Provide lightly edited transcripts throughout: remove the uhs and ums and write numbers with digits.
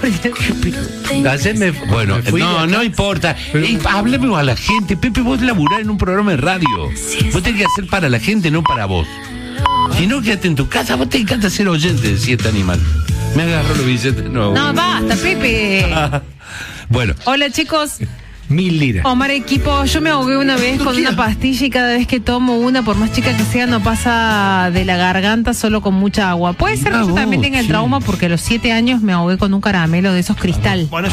Bueno, no importa. Háblame a la gente. Pepe, vos laburás en un programa de radio. Vos tenés que hacer para la gente, no para vos. Si no, quédate en tu casa. Vos te encanta ser oyente de Siete Animal. Me agarró los billetes. No, basta, Pepe. Bueno. Hola, chicos. 1000 liras. Omar, equipo, yo me ahogué una vez con una pastilla y cada vez que tomo una, por más chica que sea, no pasa de la garganta solo con mucha agua. Puede ser que yo también tenga el trauma porque a los 7 años me ahogué con un caramelo de esos cristal. Bueno,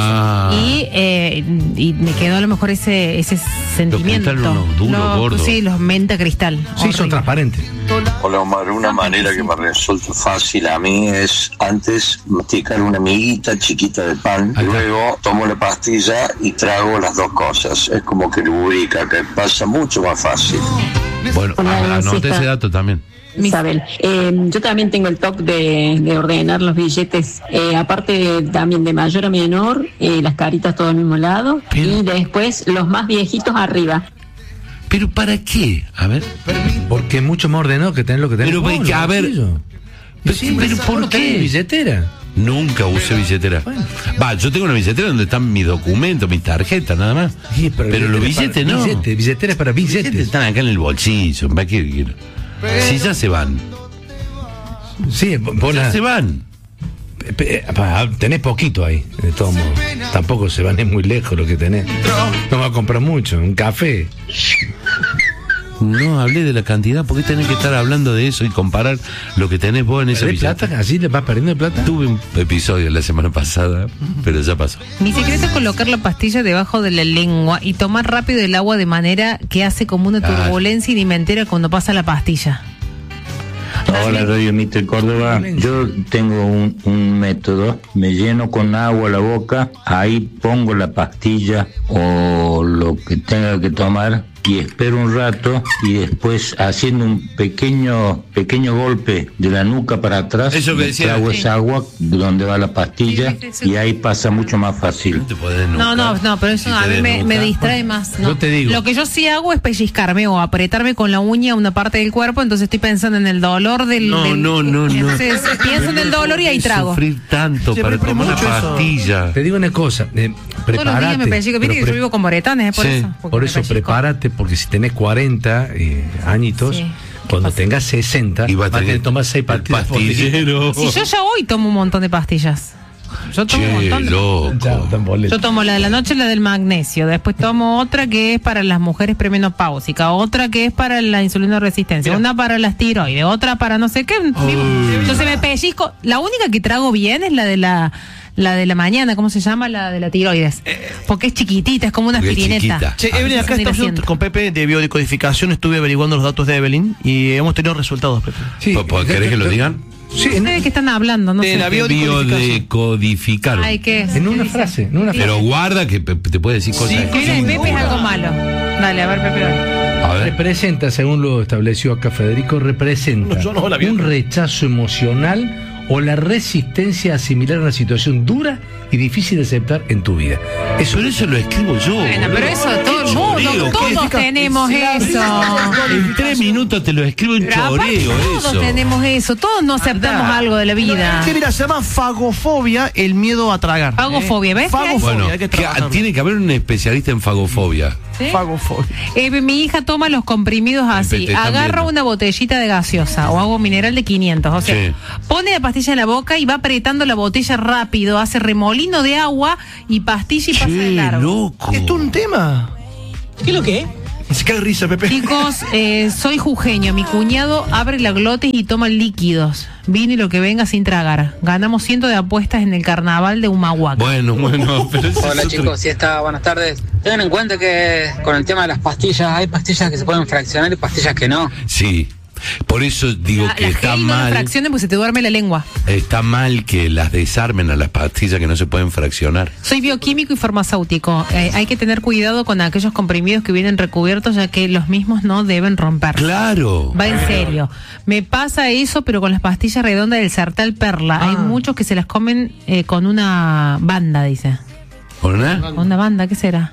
y me quedó a lo mejor ese sentimiento. Unos duros, gordos. Sí, los menta cristal. Sí, horrible. son transparentes. Hola Omar, una manera que me resulta fácil a mí es antes masticar una miguita chiquita de pan, luego tomo la pastilla y trago las dos cosas. Es como que lubrica, que pasa mucho más fácil. Bueno, anoté ese dato también. Isabel, yo también tengo el toque de ordenar los billetes, aparte también de mayor a menor, las caritas todo al mismo lado, y después los más viejitos arriba. ¿Pero para qué? A ver. Porque es mucho más ordenado que tener lo que tenés. Pero a ver. Pero ¿por qué? ¿Billetera? Nunca usé billetera. Yo tengo una billetera donde están mis documentos, mis tarjetas, nada más. Sí, pero los billetes no. Billeteras para billetes. Billetes están acá en el bolsillo. ¿Para qué? Si ya se van. Sí, ya se van. Tenés poquito ahí, de todos modos. Tampoco se van muy lejos lo que tenés. No va a comprar mucho, un café. No hablé de la cantidad, ¿por qué tenés que estar hablando de eso y comparar lo que tenés vos en esa billetera? ¿Plata? ¿Así le vas perdiendo plata? Tuve un episodio la semana pasada, pero ya pasó. Mi secreto es colocar la pastilla debajo de la lengua y tomar rápido el agua de manera que hace como una turbulencia y ni me entera cuando pasa la pastilla. Hola, Radio Mitre Córdoba. Yo tengo un método. Me lleno con agua la boca, ahí pongo la pastilla o lo que tenga que tomar y espero un rato y después haciendo un pequeño golpe de la nuca para atrás, eso que decía, trago esa agua donde va la pastilla y ahí pasa mucho más fácil. No, pero eso a mí me distrae más. No. Yo te digo. Lo que yo sí hago es pellizcarme o apretarme con la uña una parte del cuerpo, entonces estoy pensando en el dolor del... No. Entonces pienso en el dolor y ahí trago. Sufrir tanto para tomar una pastilla. Te digo una cosa, prepárate. Todos los días me pellizco, viste que yo vivo con moretones, por eso. Por eso prepárate, porque si tenés 40 añitos, cuando tengas 60, y vas a tener que tomar 6 pastillas. Pastillero. Si yo ya hoy tomo un montón de pastillas. Yo tomo un montón de loco. Yo tomo la de la noche, la del magnesio. Después tomo otra que es para las mujeres premenopáusicas, otra que es para la insulina resistencia, una para las tiroides, otra para no sé qué. Entonces me pellizco. La única que trago bien es la de la mañana, ¿cómo se llama? La de la tiroides. Porque es chiquitita, es como una aspirineta. Che, Evelyn, acá estamos con Pepe de biodecodificación. Estuve averiguando los datos de Evelyn y hemos tenido resultados, Pepe. Sí. ¿Querés que lo digan? Sí, ¿de qué están hablando? No de sé. La biodecodificaron. Ay, ¿qué es? En una frase. Pero guarda que te puede decir cosas. Mira, en Pepe es algo malo. Dale, a ver, Pepe. A ver. Representa, según lo estableció acá Federico, un rechazo emocional o la resistencia a asimilar una situación dura y difícil de aceptar en tu vida. Eso lo escribo yo. Bueno, pero eso todo el mundo, todos tenemos eso. En 3 minutos te lo escribo en choreo, todos tenemos eso, todos no aceptamos algo de la vida. Que mira, se llama fagofobia, el miedo a tragar. Fagofobia, ¿ves? Bueno, tiene que haber un especialista en fagofobia. ¿Sí? Fagofobia. Mi hija toma los comprimidos así, agarra una botellita de gaseosa o agua mineral de 500, o sea, pone la pastilla en la boca y va apretando la botella rápido, hace remolino de agua y pastilla y pasa de largo. Loco. ¿Esto es un tema? ¿Qué es lo que es? Se cae de risa, Pepe. Chicos, soy jujeño. Mi cuñado abre la glotis y toma líquidos. Vino y lo que venga sin tragar. Ganamos 100 de apuestas en el carnaval de Humahuaca. Bueno. Pero hola chicos, buenas tardes. Tengan en cuenta que con el tema de las pastillas, hay pastillas que se pueden fraccionar y pastillas que no. Sí. Por eso digo que está mal. No fraccionen porque se te duerme la lengua. Está mal que las desarmen a las pastillas que no se pueden fraccionar. Soy bioquímico y farmacéutico. Hay que tener cuidado con aquellos comprimidos que vienen recubiertos, ya que los mismos no deben romper. Claro. Va en serio. Me pasa eso, pero con las pastillas redondas del Sartal Perla. Hay muchos que se las comen con una banda, dice. ¿Con una? Con una banda, ¿qué será?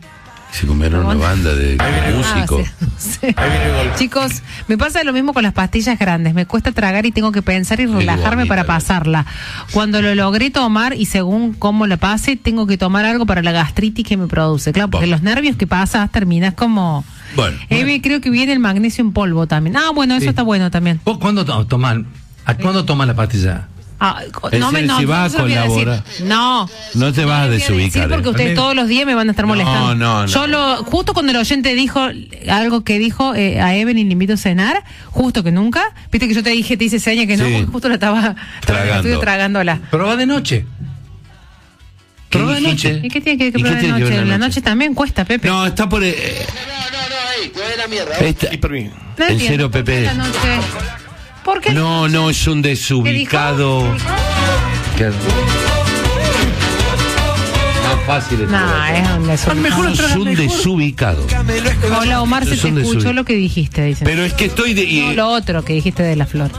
Se comieron una banda de músicos. Sí. Chicos, me pasa lo mismo con las pastillas grandes. Me cuesta tragar y tengo que pensar y relajarme para pasarla. Cuando lo logré tomar y según cómo la pase, tengo que tomar algo para la gastritis que me produce. Claro, porque los nervios que pasas terminas como... Bueno. Creo que viene el magnesio en polvo también. Bueno, eso está bueno también. ¿Vos cuándo tomas la pastilla? Si vas a colaborar. No te vas a desubicar. Porque ustedes todos los días me van a estar molestando. No. Justo cuando el oyente dijo algo que dijo a Evelyn le invito a cenar, justo que nunca, viste que yo te hice seña que no, porque justo la estaba tragándola. Pero va de noche. Prueba de noche. ¿Y qué tiene que probar de noche? En la noche también cuesta, Pepe. No, está por... No, te voy a la mierda. En serio, Pepe. ¿Por qué? No, es un desubicado. Más fácil es un desubicado. Es un desubicado. Hola, Omar, se te escuchó lo que dijiste, dicen. Pero es que estoy No, lo otro que dijiste de la flor.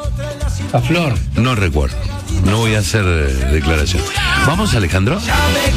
La flor. No recuerdo. No voy a hacer declaración. ¿Vamos, Alejandro?